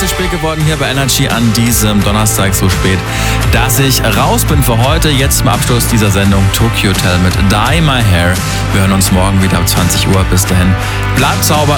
spät geworden hier bei Energy an diesem Donnerstag, so spät, dass ich raus bin für heute. Jetzt zum Abschluss dieser Sendung Tokyo Hotel mit Dye My Hair. Wir hören uns morgen wieder ab 20 Uhr. Bis dahin, bleibt sauber,